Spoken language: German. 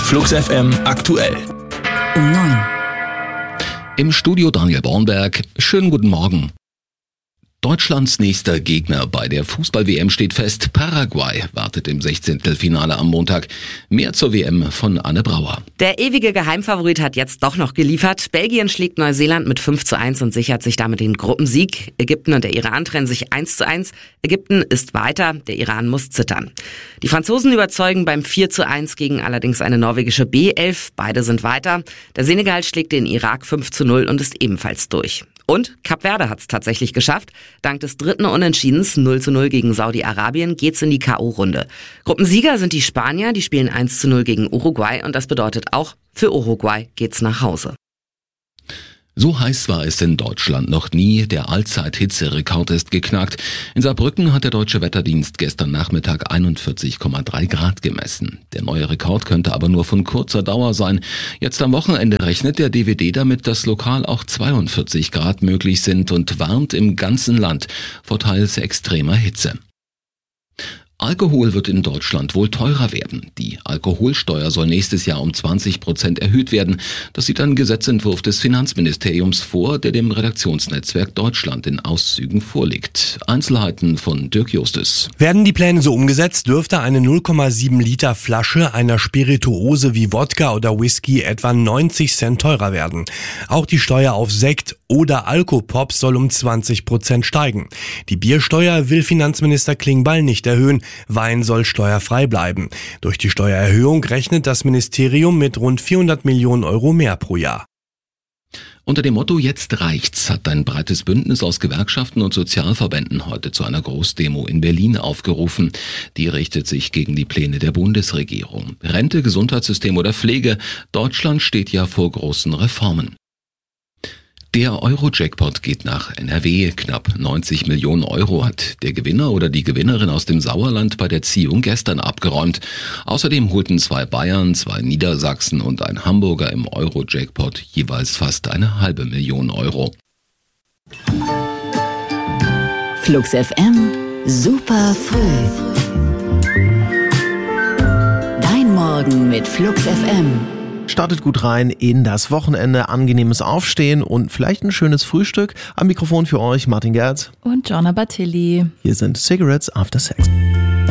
Flux FM aktuell. Um 9. Im Studio Daniel Bornberg. Schönen guten Morgen. Deutschlands nächster Gegner bei der Fußball-WM steht fest. Paraguay wartet im 16. Finale am Montag. Mehr zur WM von Anne Brauer. Der ewige Geheimfavorit hat jetzt doch noch geliefert. Belgien schlägt Neuseeland mit 5:1 und sichert sich damit den Gruppensieg. Ägypten und der Iran trennen sich 1:1. Ägypten ist weiter, der Iran muss zittern. Die Franzosen überzeugen beim 4:1 gegen allerdings eine norwegische B11. Beide sind weiter. Der Senegal schlägt den Irak 5:0 und ist ebenfalls durch. Und Kap Verde hat es tatsächlich geschafft. Dank des dritten Unentschiedens 0:0 gegen Saudi-Arabien geht's in die K.O.-Runde. Gruppensieger sind die Spanier, die spielen 1:0 gegen Uruguay und das bedeutet auch, für Uruguay geht's nach Hause. So heiß war es in Deutschland noch nie. Der Allzeit-Hitzerekord ist geknackt. In Saarbrücken hat der Deutsche Wetterdienst gestern Nachmittag 41,3 Grad gemessen. Der neue Rekord könnte aber nur von kurzer Dauer sein. Jetzt am Wochenende rechnet der DWD damit, dass lokal auch 42 Grad möglich sind und warnt im ganzen Land vor teils extremer Hitze. Alkohol wird in Deutschland wohl teurer werden. Die Alkoholsteuer soll nächstes Jahr um 20% erhöht werden. Das sieht ein Gesetzentwurf des Finanzministeriums vor, der dem Redaktionsnetzwerk Deutschland in Auszügen vorliegt. Einzelheiten von Dirk Justus. Werden die Pläne so umgesetzt, dürfte eine 0,7 Liter Flasche einer Spirituose wie Wodka oder Whisky etwa 90 Cent teurer werden. Auch die Steuer auf Sekt oder Alkopops soll um 20% steigen. Die Biersteuer will Finanzminister Klingbeil nicht erhöhen. Wein soll steuerfrei bleiben. Durch die Steuererhöhung rechnet das Ministerium mit rund 400 Millionen Euro mehr pro Jahr. Unter dem Motto "Jetzt reicht's" hat ein breites Bündnis aus Gewerkschaften und Sozialverbänden heute zu einer Großdemo in Berlin aufgerufen. Die richtet sich gegen die Pläne der Bundesregierung. Rente, Gesundheitssystem oder Pflege. Deutschland steht ja vor großen Reformen. Der Euro-Jackpot geht nach NRW. Knapp 90 Millionen Euro hat der Gewinner oder die Gewinnerin aus dem Sauerland bei der Ziehung gestern abgeräumt. Außerdem holten 2 Bayern, 2 Niedersachsen und ein Hamburger im Euro-Jackpot jeweils fast 500.000 Euro. Flux FM, super früh. Dein Morgen mit Flux FM. Startet gut rein in das Wochenende, angenehmes Aufstehen und vielleicht ein schönes Frühstück. Am Mikrofon für euch Martin Gerz und Jonna Batilli. Hier sind Cigarettes After Sex.